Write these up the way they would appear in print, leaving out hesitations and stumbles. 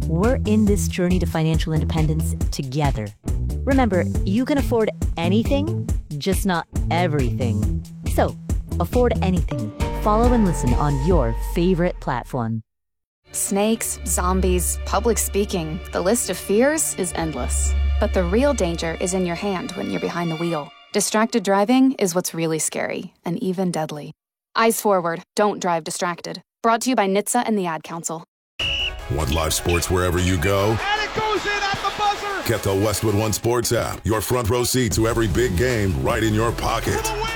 We're in this journey to financial independence together. Remember, you can afford anything, just not everything. So, afford anything. Follow and listen on your favorite platform. Snakes, zombies, public speaking, the list of fears is endless. But the real danger is in your hand when you're behind the wheel. Distracted driving is what's really scary and even deadly. Eyes forward, don't drive distracted. Brought to you by NHTSA and the Ad Council. Want live sports wherever you go? And it goes in at the buzzer! Get the Westwood One Sports app. Your front row seat to every big game right in your pocket. For the win!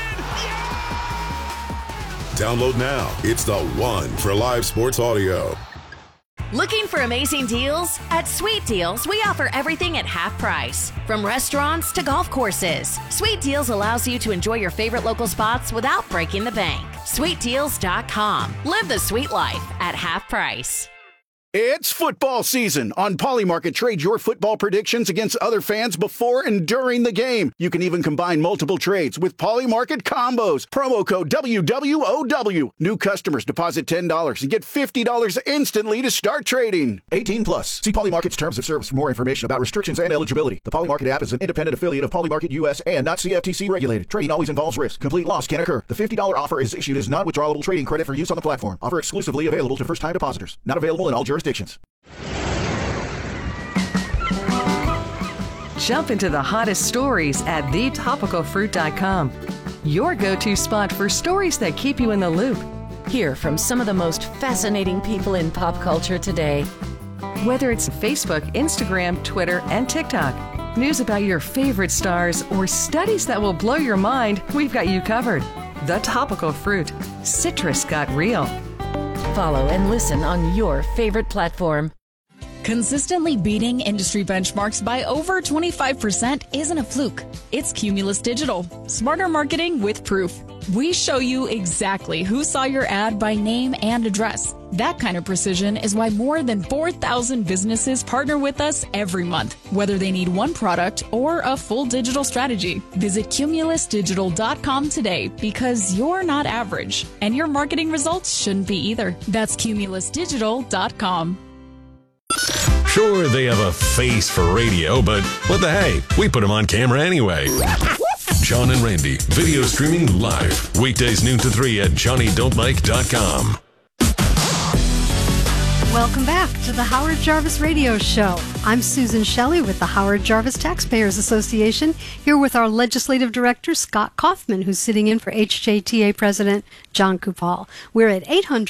Download now. It's the one for live sports audio. Looking for amazing deals? At Sweet Deals, we offer everything at half price. From restaurants to golf courses, Sweet Deals allows you to enjoy your favorite local spots without breaking the bank. SweetDeals.com. Live the sweet life at half price. It's football season. On Polymarket, trade your football predictions against other fans before and during the game. You can even combine multiple trades with Polymarket combos. Promo code WWOW. New customers deposit $10 and get $50 instantly to start trading. 18 plus. See Polymarket's terms of service for more information about restrictions and eligibility. The Polymarket app is an independent affiliate of Polymarket US and not CFTC regulated. Trading always involves risk. Complete loss can occur. The $50 offer is issued as non-withdrawable trading credit for use on the platform. Offer exclusively available to first-time depositors. Not available in all jurisdictions. Jump into the hottest stories at thetopicalfruit.com. Your go-to spot for stories that keep you in the loop. Hear from some of the most fascinating people in pop culture today. Whether it's Facebook, Instagram, Twitter, and TikTok, news about your favorite stars, or studies that will blow your mind, we've got you covered. The Topical Fruit. Citrus got real. Follow and listen on your favorite platform. Consistently beating industry benchmarks by over 25% isn't a fluke. It's Cumulus Digital. Smarter marketing with proof. We show you exactly who saw your ad by name and address. That kind of precision is why more than 4,000 businesses partner with us every month, whether they need one product or a full digital strategy. Visit cumulusdigital.com today because you're not average, and your marketing results shouldn't be either. That's cumulusdigital.com. Sure, they have a face for radio, but what the hey? We put them on camera anyway. John and Randy, video streaming live. Weekdays noon to 3 at johnnydon'tlike.com. Welcome back to the Howard Jarvis Radio Show. I'm Susan Shelley with the Howard Jarvis Taxpayers Association, here with our Legislative Director, Scott Kaufman, who's sitting in for HJTA President John Kupal. We're at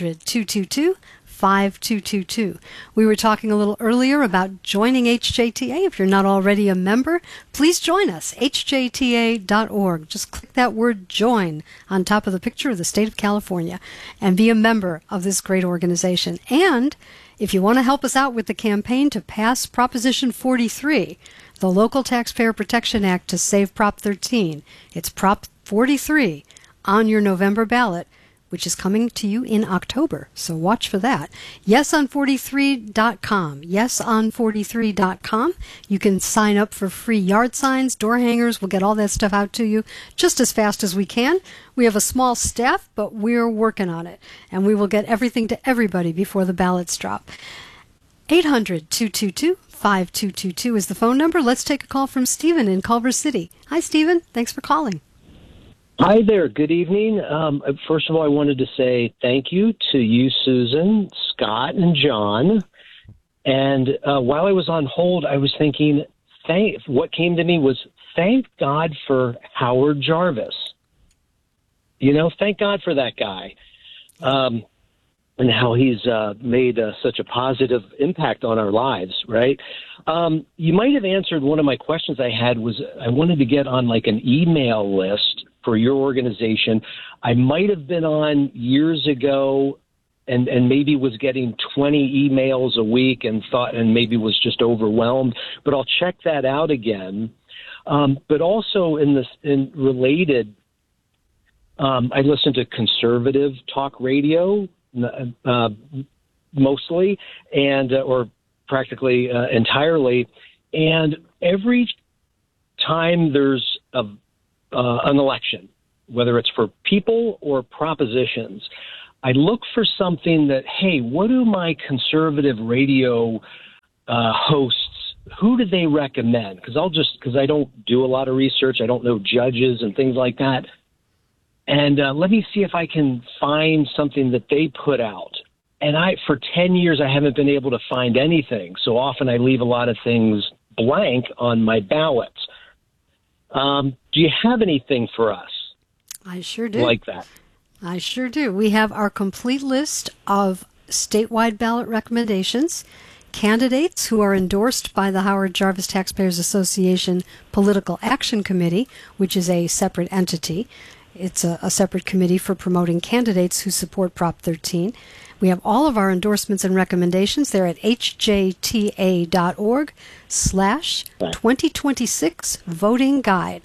800-222-5222. We were talking a little earlier about joining HJTA. If you're not already a member, please join us, hjta.org. Just click that word join on top of the picture of the state of California and be a member of this great organization. And if you want to help us out with the campaign to pass Proposition 43, the Local Taxpayer Protection Act to save Prop 13, it's Prop 43 on your November ballot, which is coming to you in October. So watch for that. YesOn43.com. YesOn43.com. You can sign up for free yard signs, door hangers. We'll get all that stuff out to you just as fast as we can. We have a small staff, but we're working on it. And we will get everything to everybody before the ballots drop. 800-222-5222 is the phone number. Let's take a call from Stephen in Culver City. Hi, Stephen. Thanks for calling. Hi there. Good evening. First of all, I wanted to say thank you to you, Susan, Scott, and John. And while I was on hold, I was thinking, what came to me was, thank God for Howard Jarvis. You know, thank God for that guy. And how he's made such a positive impact on our lives, right? You might have answered one of my questions I had was I wanted to get on like an email list for your organization. I might have been on years ago and maybe was getting 20 emails a week and maybe was just overwhelmed, but I'll check that out again. But also related, I listen to conservative talk radio, mostly or practically entirely. And every time there's an election, whether it's for people or propositions, I look for something that, hey, what do my conservative radio hosts, who do they recommend? Because I don't do a lot of research. I don't know judges and things like that. And let me see if I can find something that they put out. And for 10 years, I haven't been able to find anything. So often I leave a lot of things blank on my ballots. Do you have anything for us? I sure do. Like that? I sure do. We have our complete list of statewide ballot recommendations, candidates who are endorsed by the Howard Jarvis Taxpayers Association Political Action Committee, which is a separate entity. It's a separate committee for promoting candidates who support Prop 13. We have all of our endorsements and recommendations. They're at hjta.org/2026 voting guide.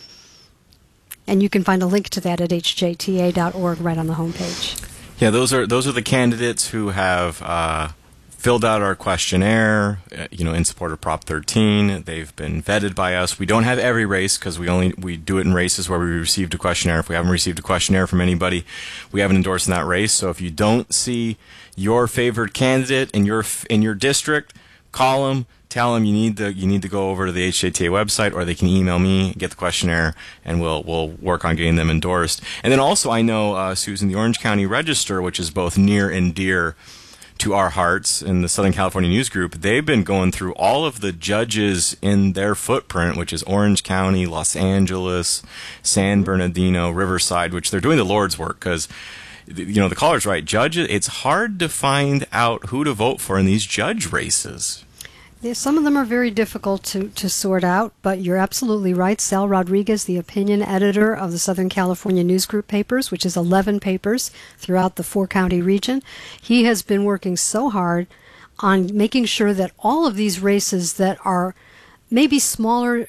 And you can find a link to that at hjta.org right on the homepage. Yeah, those are the candidates who have filled out our questionnaire, in support of Prop 13. They've been vetted by us. We don't have every race because we do it in races where we received a questionnaire. If we haven't received a questionnaire from anybody, we haven't endorsed in that race. So if you don't see your favored candidate in your district, call them. Tell them you need to go over to the HJTA website, or they can email me, get the questionnaire, and we'll work on getting them endorsed. And then also, I know, Susan, the Orange County Register, which is both near and dear to our hearts in the Southern California News Group, they've been going through all of the judges in their footprint, which is Orange County, Los Angeles, San Bernardino, Riverside, which they're doing the Lord's work because, the caller's right. Judges, it's hard to find out who to vote for in these judge races. Some of them are very difficult to sort out, but you're absolutely right. Sal Rodriguez, the opinion editor of the Southern California News Group papers, which is 11 papers throughout the 4-county region, he has been working so hard on making sure that all of these races that are maybe smaller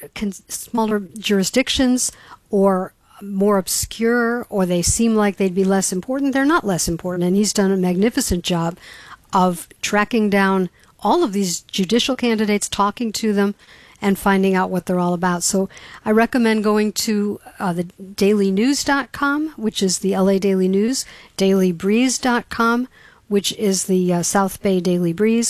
jurisdictions or more obscure, or they seem like they'd be less important, they're not less important. And he's done a magnificent job of tracking down all of these judicial candidates, talking to them, and finding out what they're all about. So I recommend going to the dailynews.com, which is the LA Daily News, dailybreeze.com, which is the South Bay Daily Breeze,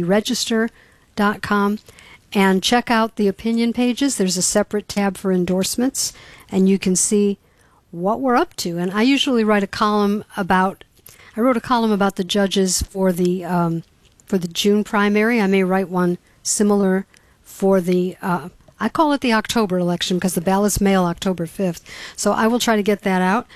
ocregister.com, and check out the opinion pages. There's a separate tab for endorsements, and you can see what we're up to. And I usually write a column about the judges for the June primary. I may write one similar for the, I call it the October election because the ballots mail October 5th. So I will try to get that out.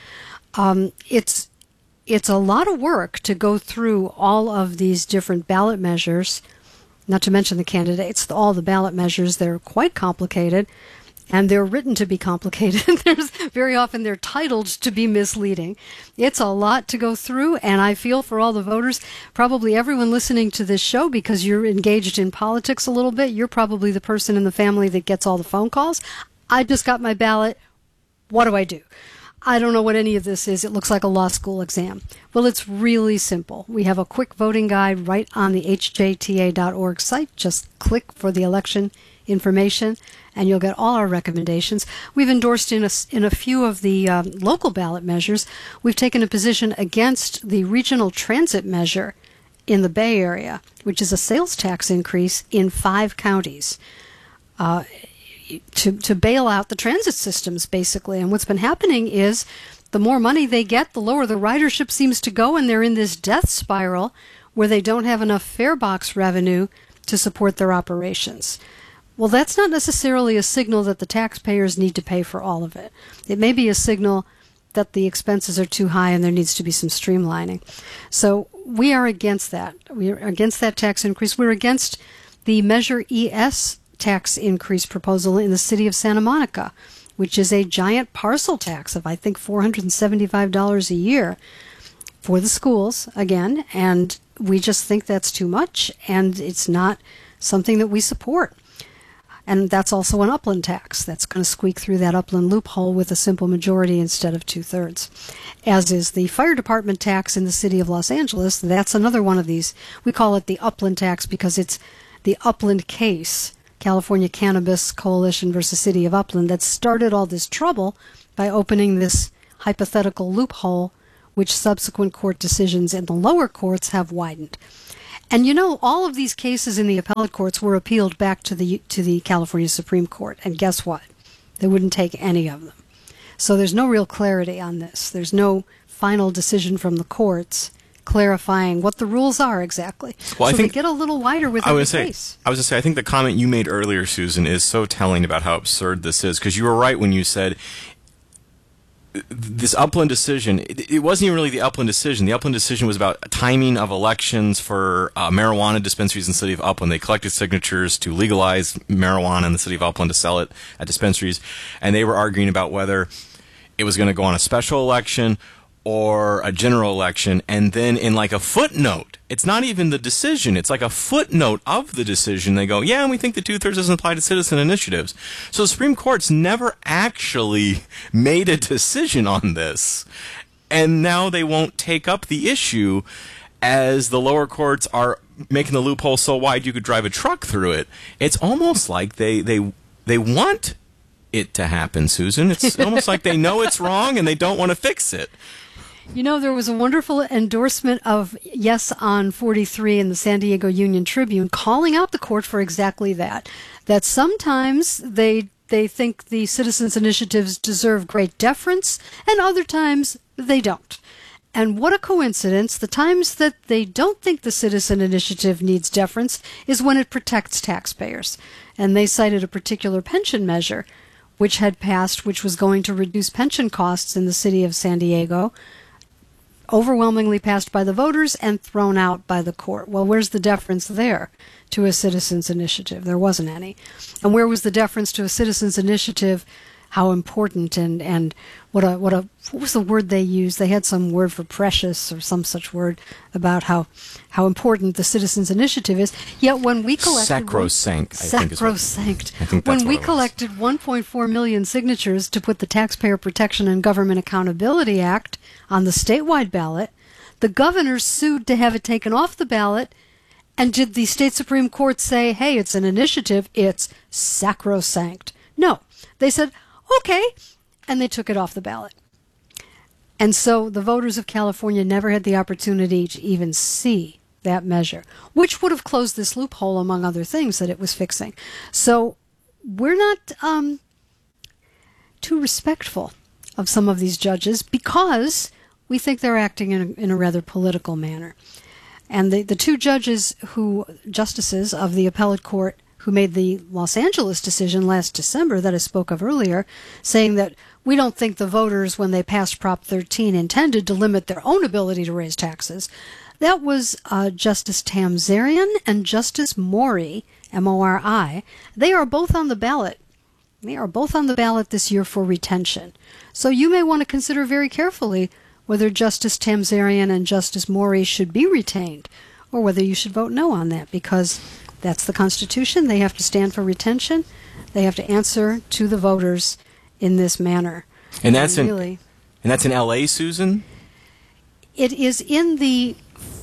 It's a lot of work to go through all of these different ballot measures, not to mention the candidates, all the ballot measures. They're quite complicated. And they're written to be complicated. Very often they're titled to be misleading. It's a lot to go through, and I feel for all the voters, probably everyone listening to this show, because you're engaged in politics a little bit, you're probably the person in the family that gets all the phone calls. I just got my ballot. What do I do? I don't know what any of this is. It looks like a law school exam. Well, it's really simple. We have a quick voting guide right on the hjta.org site. Just click for the election information, and you'll get all our recommendations. We've endorsed in a few of the local ballot measures. We've taken a position against the regional transit measure in the Bay Area, which is a sales tax increase in 5 counties to bail out the transit systems, basically. And what's been happening is the more money they get, the lower the ridership seems to go, and they're in this death spiral where they don't have enough fare box revenue to support their operations. Well, that's not necessarily a signal that the taxpayers need to pay for all of it. It may be a signal that the expenses are too high and there needs to be some streamlining. So we are against that. We are against that tax increase. We're against the Measure ES tax increase proposal in the city of Santa Monica, which is a giant parcel tax of, I think, $475 a year for the schools, again, and we just think that's too much, and it's not something that we support. And that's also an upland tax. That's going to squeak through that upland loophole with a simple majority instead of 2/3. As is the fire department tax in the city of Los Angeles. That's another one of these. We call it the upland tax because it's the upland case, California Cannabis Coalition versus City of Upland, that started all this trouble by opening this hypothetical loophole, which subsequent court decisions in the lower courts have widened. And you know, all of these cases in the appellate courts were appealed back to the California Supreme Court. And guess what? They wouldn't take any of them. So there's no real clarity on this. There's no final decision from the courts clarifying what the rules are exactly. Well, so I think they get a little wider with every case. I was going to say, I think the comment you made earlier, Susan, is so telling about how absurd this is, because you were right when you said this Upland decision, it wasn't even really the Upland decision. The Upland decision was about timing of elections for marijuana dispensaries in the city of Upland. They collected signatures to legalize marijuana in the city of Upland to sell it at dispensaries, and they were arguing about whether it was going to go on a special election or a general election, and then in like a footnote, it's not even the decision, it's like a footnote of the decision, they go, yeah, and we think the 2/3 doesn't apply to citizen initiatives. So the Supreme Court's never actually made a decision on this, and now they won't take up the issue as the lower courts are making the loophole so wide you could drive a truck through it. It's almost like they want it to happen, Susan. It's almost like they know it's wrong and they don't want to fix it. You know, there was a wonderful endorsement of Yes on 43 in the San Diego Union Tribune calling out the court for exactly that. That sometimes they think the citizens' initiatives deserve great deference, and other times they don't. And what a coincidence, the times that they don't think the citizen initiative needs deference is when it protects taxpayers. And they cited a particular pension measure which had passed, which was going to reduce pension costs in the city of San Diego, overwhelmingly passed by the voters and thrown out by the court. Well, where's the deference there to a citizen's initiative? There wasn't any. And where was the deference to a citizen's initiative? How important and what was the word they used? They had some word for precious or some such word about how important the citizens' initiative is. Yet when we collected sacrosanct, when we collected 1.4 million signatures to put the Taxpayer Protection and Government Accountability Act on the statewide ballot, the governor sued to have it taken off the ballot. And did the state Supreme Court say, hey, it's an initiative, it's sacrosanct? No. They said, okay, and they took it off the ballot. And so the voters of California never had the opportunity to even see that measure, which would have closed this loophole, among other things, that it was fixing. So we're not too respectful of some of these judges because we think they're acting in a rather political manner. And the two justices of the appellate court who made the Los Angeles decision last December that I spoke of earlier, saying that we don't think the voters, when they passed Prop 13, intended to limit their own ability to raise taxes. That was Justice Tamzarian and Justice Mori, M-O-R-I. They are both on the ballot. They are both on the ballot this year for retention. So you may want to consider very carefully whether Justice Tamzarian and Justice Mori should be retained, or whether you should vote no on that, because that's the Constitution. They have to stand for retention. They have to answer to the voters in this manner. And that's in L.A., Susan? It is in the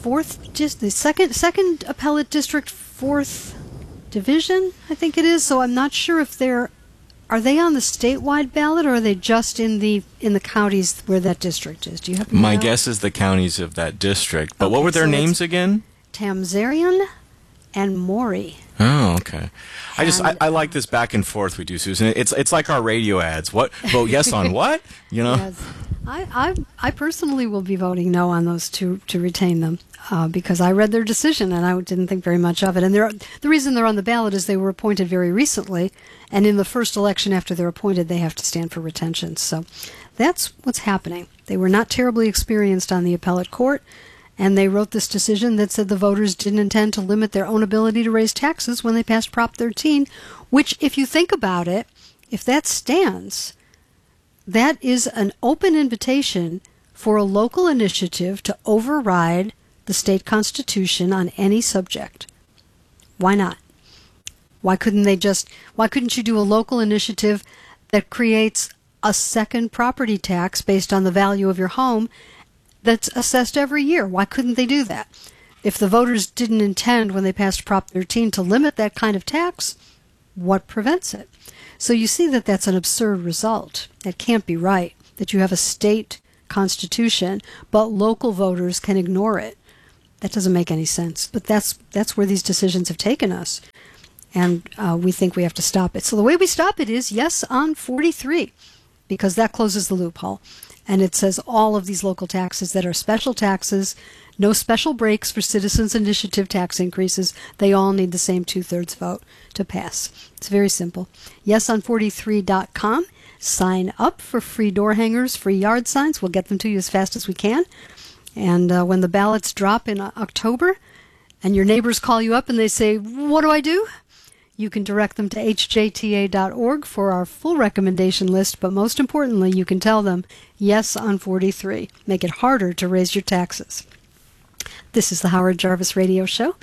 second appellate district, 4th division, I think it is. So I'm not sure if are they on the statewide ballot, or are they just in the counties where that district is? Do you happen to know? My guess is the counties of that district. But what were their names again? Tamzarian and Mori. Oh, okay. I like this back and forth we do, Susan. It's like our radio ads. What vote yes on what? You know. Yes. I personally will be voting no on those two to retain them because I read their decision and I didn't think very much of it. And the reason they're on the ballot is they were appointed very recently, and in the first election after they're appointed, they have to stand for retention. So that's what's happening. They were not terribly experienced on the appellate court, and they wrote this decision that said the voters didn't intend to limit their own ability to raise taxes when they passed Prop 13, which, if you think about it, if that stands, that is an open invitation for a local initiative to override the state constitution on any subject. Why not? Why couldn't you do a local initiative that creates a second property tax based on the value of your home that's assessed every year? Why couldn't they do that? If the voters didn't intend when they passed Prop 13 to limit that kind of tax, what prevents it? So you see that that's an absurd result. It can't be right that you have a state constitution, but local voters can ignore it. That doesn't make any sense. But that's where these decisions have taken us. And we think we have to stop it. So the way we stop it is yes on 43, because that closes the loophole. And it says all of these local taxes that are special taxes, no special breaks for citizens' initiative tax increases. They all need the same 2/3 vote to pass. It's very simple. YesOn43.com. Sign up for free door hangers, free yard signs. We'll get them to you as fast as we can. And when the ballots drop in October and your neighbors call you up and they say, what do I do? You can direct them to hjta.org for our full recommendation list, but most importantly, you can tell them, yes on 43. Make it harder to raise your taxes. This is the Howard Jarvis Radio Show.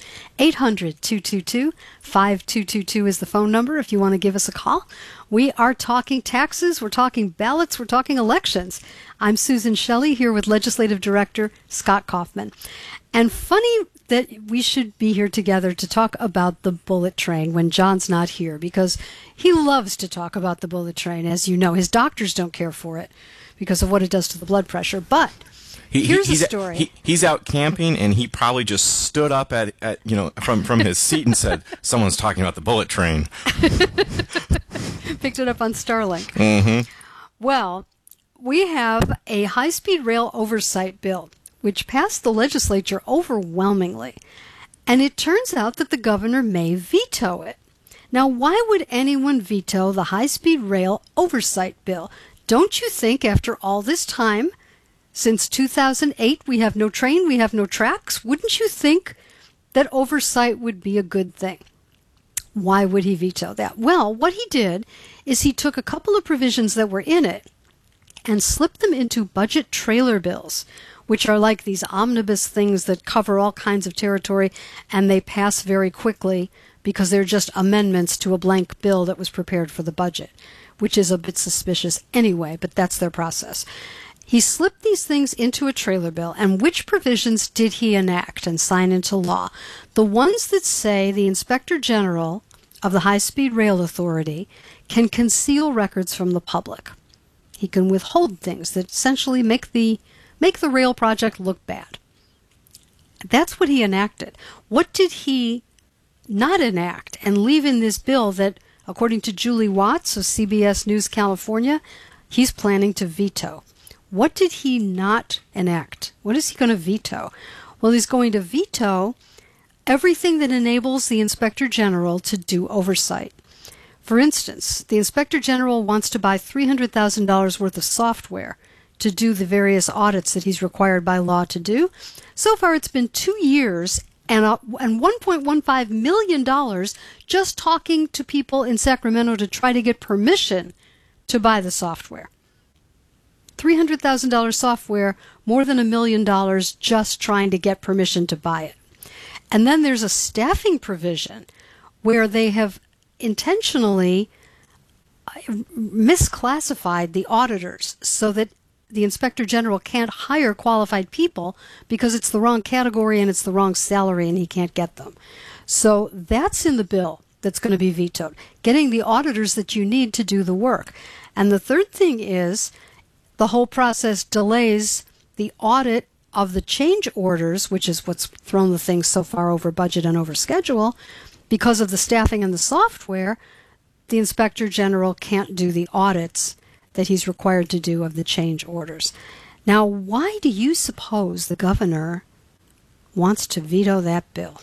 800-222-5222 is the phone number if you want to give us a call. We are talking taxes, we're talking ballots, we're talking elections. I'm Susan Shelley here with Legislative Director Scott Kaufman. And funny that we should be here together to talk about the bullet train when John's not here, because he loves to talk about the bullet train. As you know, his doctors don't care for it because of what it does to the blood pressure. But here's a story. He's out camping, and he probably just stood up at from his seat and said, "Someone's talking about the bullet train." Picked it up on Starlink. Mm-hmm. Well, we have a high-speed rail oversight bill, which passed the legislature overwhelmingly. And it turns out that the governor may veto it. Now, why would anyone veto the high-speed rail oversight bill? Don't you think after all this time, since 2008, we have no train, we have no tracks, wouldn't you think that oversight would be a good thing? Why would he veto that? Well, what he did is he took a couple of provisions that were in it and slipped them into budget trailer bills, which are like these omnibus things that cover all kinds of territory, and they pass very quickly because they're just amendments to a blank bill that was prepared for the budget, which is a bit suspicious anyway, but that's their process. He slipped these things into a trailer bill, and which provisions did he enact and sign into law? The ones that say the Inspector General of the High-Speed Rail Authority can conceal records from the public. He can withhold things that essentially make the rail project look bad. That's what he enacted. What did he not enact and leave in this bill that, according to Julie Watts of CBS News California, he's planning to veto? What did he not enact? What is he going to veto? Well, he's going to veto everything that enables the Inspector General to do oversight. For instance, the Inspector General wants to buy $300,000 worth of software to do the various audits that he's required by law to do. So far, it's been 2 years and $1.15 million just talking to people in Sacramento to try to get permission to buy the software. $300,000 software, more than $1 million just trying to get permission to buy it. And then there's a staffing provision where they have intentionally misclassified the auditors so that the Inspector General can't hire qualified people because it's the wrong category and it's the wrong salary and he can't get them. So that's in the bill that's going to be vetoed, getting the auditors that you need to do the work. And the third thing is the whole process delays the audit of the change orders, which is what's thrown the thing so far over budget and over schedule. Because of the staffing and the software, the Inspector General can't do the audits that he's required to do of the change orders. Now, why do you suppose the governor wants to veto that bill?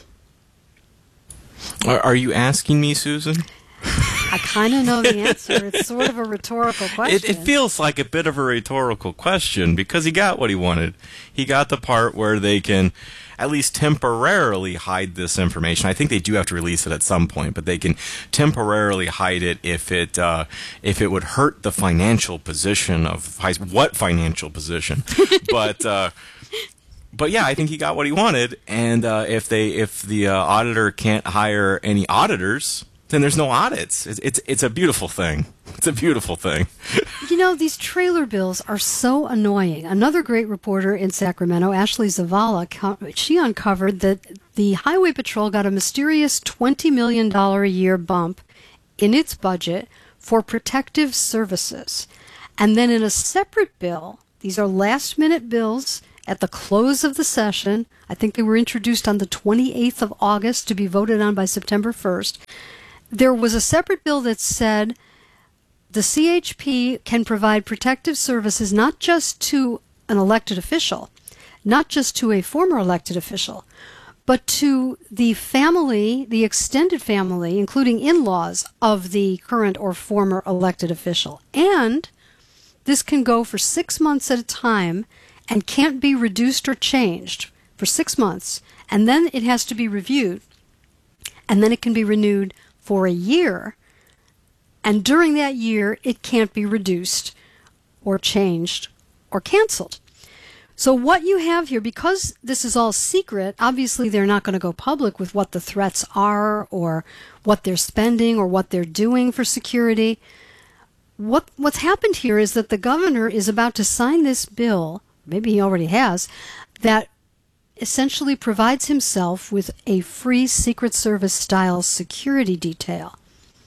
Are you asking me, Susan? I kind of know the answer. It's sort of a rhetorical question. It feels like a bit of a rhetorical question because he got what he wanted. He got the part where they can at least temporarily hide this information. I think they do have to release it at some point, but they can temporarily hide it if it would hurt the financial position of what financial position? But yeah, I think he got what he wanted. And if the auditor can't hire any auditors, then there's no audits. It's a beautiful thing. It's a beautiful thing. You know, these trailer bills are so annoying. Another great reporter in Sacramento, Ashley Zavala, she uncovered that the Highway Patrol got a mysterious $20 million a year bump in its budget for protective services. And then in a separate bill, these are last-minute bills, at the close of the session. I think they were introduced on the 28th of August to be voted on by September 1st. There was a separate bill that said the CHP can provide protective services not just to an elected official, not just to a former elected official, but to the family, the extended family, including in-laws of the current or former elected official. And this can go for 6 months at a time and can't be reduced or changed for 6 months. And then it has to be reviewed. And then it can be renewed for a year. And during that year, it can't be reduced or changed or canceled. So what you have here, because this is all secret, obviously they're not going to go public with what the threats are or what they're spending or what they're doing for security. What's happened here is that the governor is about to sign this bill, maybe he already has, that essentially provides himself with a free Secret Service-style security detail,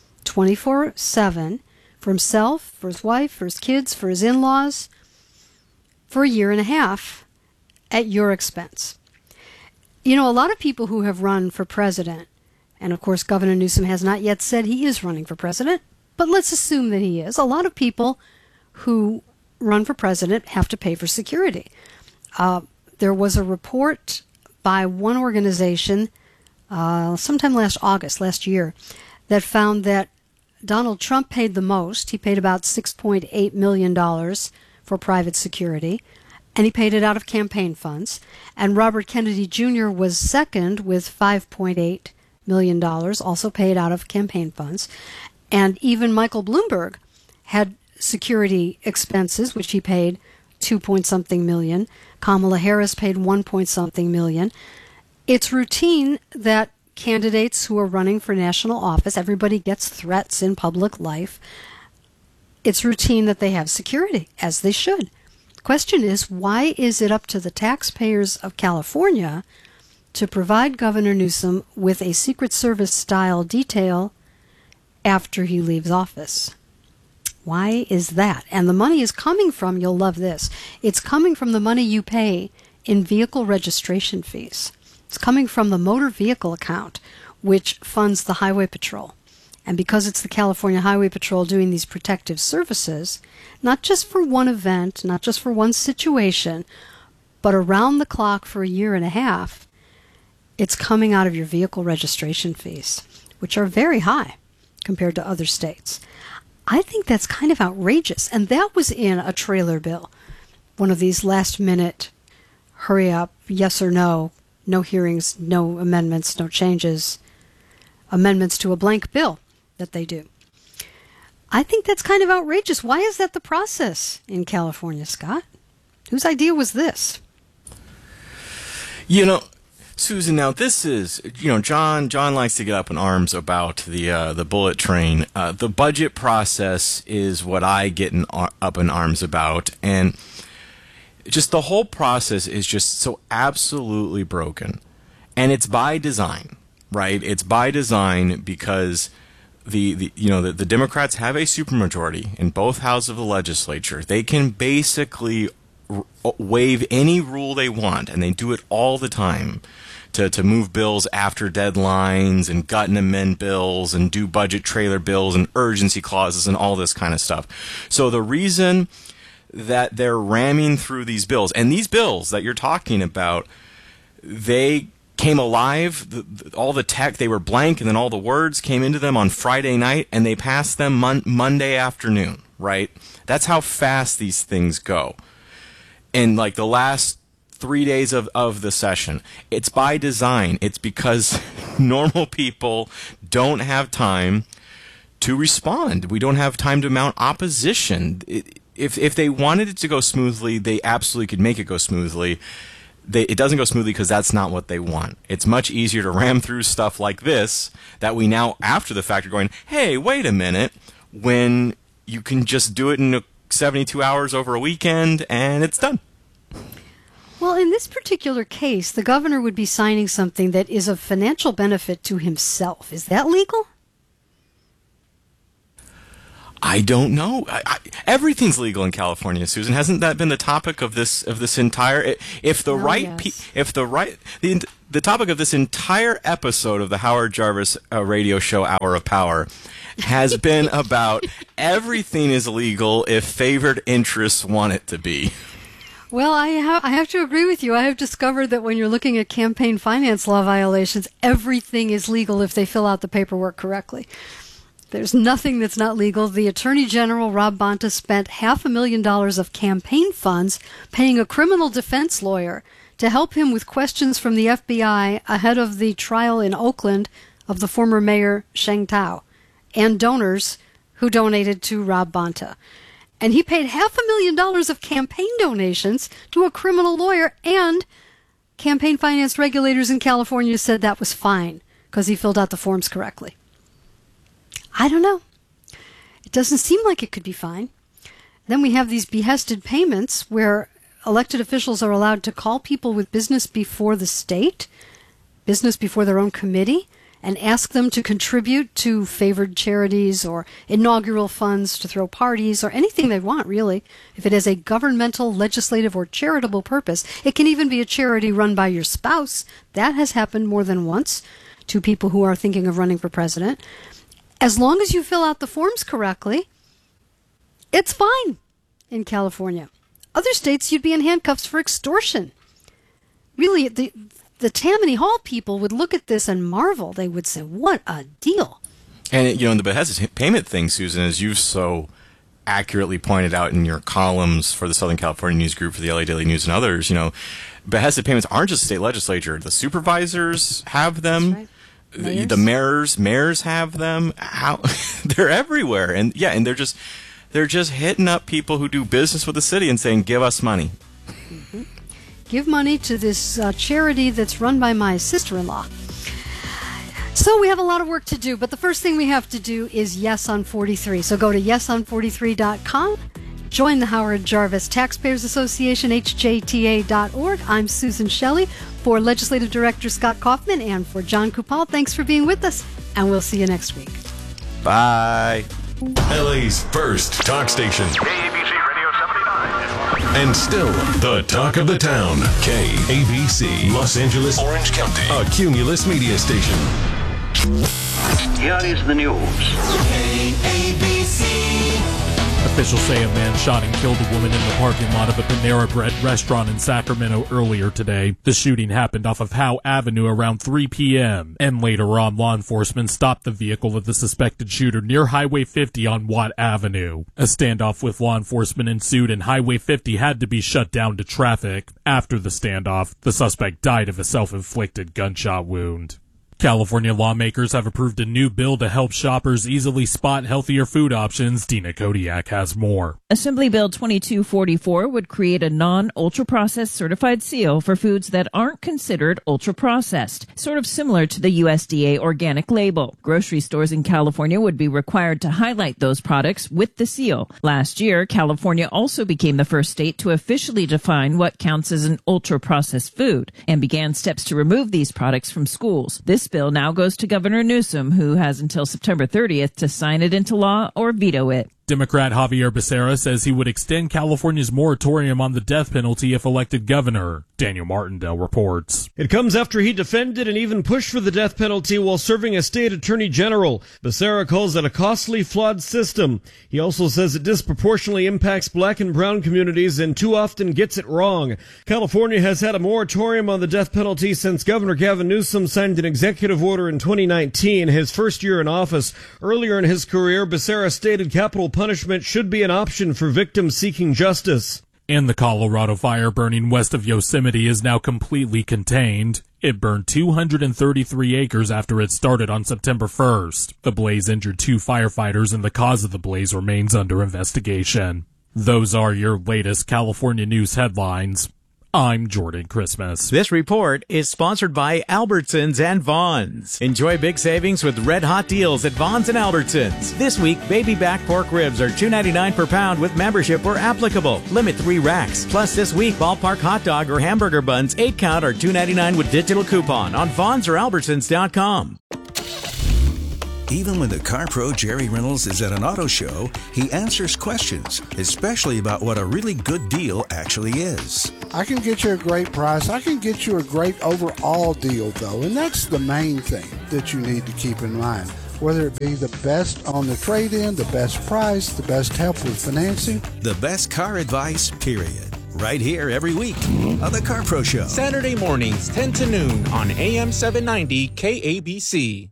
24/7, for himself, for his wife, for his kids, for his in-laws, for a year and a half at your expense. You know, a lot of people who have run for president, and of course Governor Newsom has not yet said he is running for president, but let's assume that he is. A lot of people who run for president have to pay for security. There was a report by one organization sometime last year, that found that Donald Trump paid the most. He paid about $6.8 million for private security, and he paid it out of campaign funds. And Robert Kennedy Jr. was second with $5.8 million, also paid out of campaign funds. And even Michael Bloomberg had security expenses, which he paid 2-point-something million. Kamala Harris paid 1-point-something million. It's routine that candidates who are running for national office, everybody gets threats in public life. It's routine that they have security, as they should. The question is, why is it up to the taxpayers of California to provide Governor Newsom with a Secret Service-style detail after he leaves office? Why is that? And the money is coming from, you'll love this, it's coming from the money you pay in vehicle registration fees. It's coming from the motor vehicle account, which funds the Highway Patrol. And because it's the California Highway Patrol doing these protective services, not just for one event, not just for one situation, but around the clock for a year and a half, it's coming out of your vehicle registration fees, which are very high compared to other states. I think that's kind of outrageous. And that was in a trailer bill, one of these last-minute, hurry up, yes or no, no hearings, no amendments, no changes, amendments to a blank bill that they do. I think that's kind of outrageous. Why is that the process in California, Scott? Whose idea was this? You know, Susan, now this is, John likes to get up in arms about the bullet train. The budget process is what I get up in arms about, and just the whole process is just so absolutely broken. And it's by design, right? It's by design because the Democrats have a supermajority in both houses of the legislature. They can basically waive any rule they want, and they do it all the time, to move bills after deadlines and gut and amend bills and do budget trailer bills and urgency clauses and all this kind of stuff. So the reason that they're ramming through these bills, and these bills that you're talking about, they came alive, all the tech, they were blank, and then all the words came into them on Friday night, and they passed them Monday afternoon, right? That's how fast these things go. In like the last 3 days of the session, it's by design. It's because normal people don't have time to respond. We don't have time to mount opposition. If they wanted it to go smoothly, they absolutely could make it go smoothly. It doesn't go smoothly because that's not what they want. It's much easier to ram through stuff like this that we now, after the fact, are going, hey, wait a minute, when you can just do it in 72 hours over a weekend and it's done. Well, in this particular case, the governor would be signing something that is of financial benefit to himself. Is that legal? I don't know. Everything's legal in California, Susan. Hasn't that been the topic of this entire? The topic of this entire episode of the Howard Jarvis radio show Hour of Power has been about everything is legal if favored interests want it to be. Well, I have to agree with you. I have discovered that when you're looking at campaign finance law violations, everything is legal if they fill out the paperwork correctly. There's nothing that's not legal. The Attorney General, Rob Bonta, spent $500,000 of campaign funds paying a criminal defense lawyer to help him with questions from the FBI ahead of the trial in Oakland of the former mayor Sheng Tao and donors who donated to Rob Bonta. And he paid $500,000 of campaign donations to a criminal lawyer, and campaign finance regulators in California said that was fine because he filled out the forms correctly. I don't know. It doesn't seem like it could be fine. Then we have these behested payments where elected officials are allowed to call people with business before the state, business before their own committee, and ask them to contribute to favored charities or inaugural funds to throw parties or anything they want, really. If it has a governmental, legislative, or charitable purpose, it can even be a charity run by your spouse. That has happened more than once to people who are thinking of running for president. As long as you fill out the forms correctly, it's fine in California. Other states, you'd be in handcuffs for extortion. Really, the Tammany Hall people would look at this and marvel. They would say, what a deal. And, in the behested payment thing, Susan, as you've so accurately pointed out in your columns for the Southern California News Group, for the LA Daily News and others, behested payments aren't just the state legislature. The supervisors have them. That's right. The mayors have them. They're everywhere, and they're just hitting up people who do business with the city and saying, "Give us money." Mm-hmm. Give money to this charity that's run by my sister-in-law. So we have a lot of work to do, but the first thing we have to do is Yes on 43. So go to yeson43.com. Join the Howard Jarvis Taxpayers Association, hjta.org. I'm Susan Shelley. For Legislative Director Scott Kaufman and for John Kupal, thanks for being with us, and we'll see you next week. Bye. LA's first talk station. KABC Radio 79. And still the talk of the town. KABC, Los Angeles, Orange County. A Cumulus media station. Here is the news. KABC. Officials say a man shot and killed a woman in the parking lot of a Panera Bread restaurant in Sacramento earlier today. The shooting happened off of Howe Avenue around 3 p.m. And later on, law enforcement stopped the vehicle of the suspected shooter near Highway 50 on Watt Avenue. A standoff with law enforcement ensued and Highway 50 had to be shut down to traffic. After the standoff, the suspect died of a self-inflicted gunshot wound. California lawmakers have approved a new bill to help shoppers easily spot healthier food options. Dina Kodiak has more. Assembly Bill 2244 would create a non-ultra-processed certified seal for foods that aren't considered ultra-processed, sort of similar to the USDA organic label. Grocery stores in California would be required to highlight those products with the seal. Last year, California also became the first state to officially define what counts as an ultra-processed food and began steps to remove these products from schools. This bill now goes to Governor Newsom, who has until September 30th to sign it into law or veto it. Democrat Javier Becerra says he would extend California's moratorium on the death penalty if elected governor. Daniel Martindale reports. It comes after he defended and even pushed for the death penalty while serving as state attorney general. Becerra calls it a costly, flawed system. He also says it disproportionately impacts black and brown communities and too often gets it wrong. California has had a moratorium on the death penalty since Governor Gavin Newsom signed an executive order in 2019, his first year in office. Earlier in his career, Becerra stated capital punishment should be an option for victims seeking justice. And the Colorado fire burning west of Yosemite is now completely contained. It burned 233 acres after it started on September 1st. The blaze injured 2 firefighters and the cause of the blaze remains under investigation. Those are your latest California news headlines. I'm Jordan Christmas. This report is sponsored by Albertsons and Vons. Enjoy big savings with red-hot deals at Vons and Albertsons. This week, baby back pork ribs are $2.99 per pound with membership where applicable. Limit 3 racks. Plus, this week, ballpark hot dog or hamburger buns, 8-count, are $2.99 with digital coupon on Vons or Albertsons.com. Even when the Car Pro Jerry Reynolds is at an auto show, he answers questions, especially about what a really good deal actually is. I can get you a great price. I can get you a great overall deal, though, and that's the main thing that you need to keep in mind. Whether it be the best on the trade-in, the best price, the best help with financing. The best car advice, period. Right here every week on the Car Pro Show. Saturday mornings, 10 to noon on AM 790 KABC.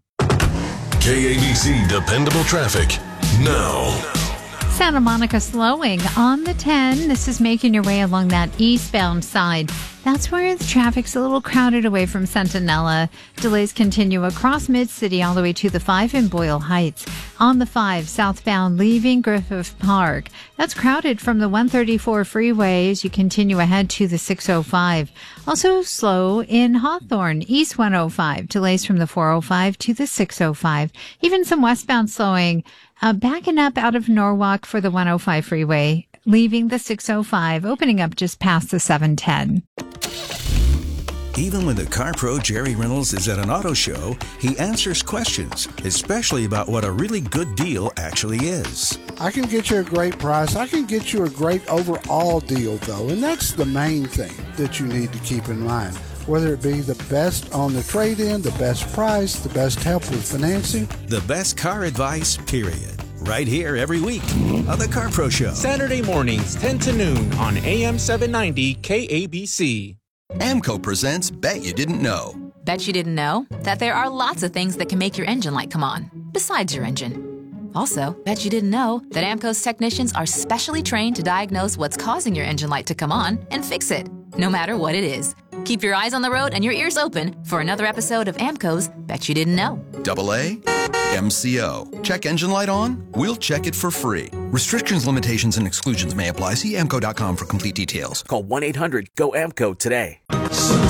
KABC Dependable Traffic now. Santa Monica slowing on the 10. This is making your way along that eastbound side. That's where the traffic's a little crowded away from Centinela. Delays continue across Mid-City all the way to the 5 in Boyle Heights. On the 5, southbound leaving Griffith Park. That's crowded from the 134 freeway as you continue ahead to the 605. Also slow in Hawthorne, East 105. Delays from the 405 to the 605. Even some westbound slowing. Backing up out of Norwalk for the 105 freeway, leaving the 605, opening up just past the 710. Even when the Car Pro Jerry Reynolds is at an auto show, he answers questions, especially about what a really good deal actually is. I can get you a great price. I can get you a great overall deal, though, and that's the main thing that you need to keep in mind. Whether it be the best on the trade-in, the best price, the best help with financing. The best car advice, period. Right here every week on the Car Pro Show. Saturday mornings, 10 to noon on AM 790 KABC. AMCO presents Bet You Didn't Know. Bet you didn't know that there are lots of things that can make your engine light come on, besides your engine. Also, bet you didn't know that AMCO's technicians are specially trained to diagnose what's causing your engine light to come on and fix it, no matter what it is. Keep your eyes on the road and your ears open for another episode of AMCO's Bet You Didn't Know. AA, MCO. Check engine light on? We'll check it for free. Restrictions, limitations, and exclusions may apply. See AMCO.com for complete details. Call 1-800-GO-AMCO today. So